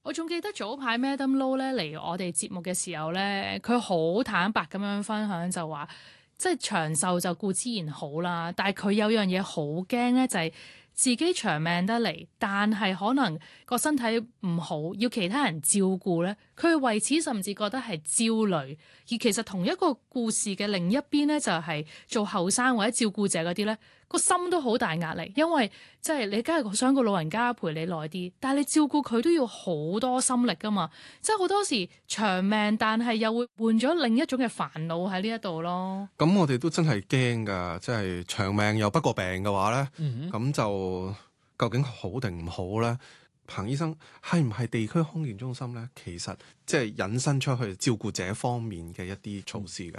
我仲記得早排 Madam Low 咧嚟我哋節目嘅時候咧，佢好坦白咁樣分享就話，即係長壽就固之然好啦，但係佢有樣嘢好驚咧，就係自己長命得嚟，但係可能個身體唔好，要其他人照顧咧，佢為此甚至覺得係焦慮。而其實同一個故事嘅另一邊咧，就係做後生或者照顧者嗰啲咧，個心都好大壓力，因為即係你梗係想個老人家陪你耐啲，但係你照顧佢都要好多心力噶嘛。即係好多時長命，但係又會換咗另一種嘅煩惱喺呢一度咯。 咁我哋都真係驚㗎，即係長命又不過病嘅話咧，咁就究竟好定唔好咧？彭醫生，係唔係地區康健中心咧？其實即係引申出去照顧者方面嘅一啲措施㗎？